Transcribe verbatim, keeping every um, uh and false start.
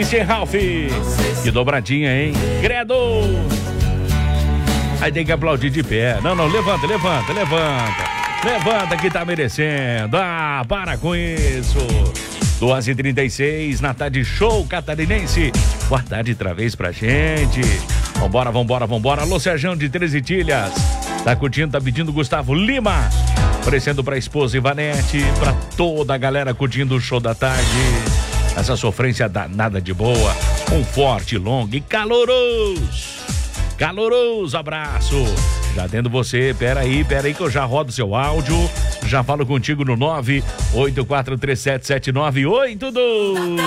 J Ralph. Que dobradinha, hein? Credo! Aí tem que aplaudir de pé. Não, não, levanta, levanta, levanta. Levanta que tá merecendo. Ah, para com isso. doze e trinta e seis, na tarde show catarinense. Boa tarde outra vez pra gente. Vambora, vambora, vambora. Alô, Serjão de Treze Itilhas. Tá curtindo, tá pedindo Gustavo Lima. Oferecendo pra esposa Ivanete, pra toda a galera curtindo o show da tarde. Essa sofrência danada de boa. Um forte, longo e caloroso. Caloroso abraço. Já atendo você, peraí, peraí que eu já rodo seu áudio. Já falo contigo no nove oito quatro três sete sete nove oito dois.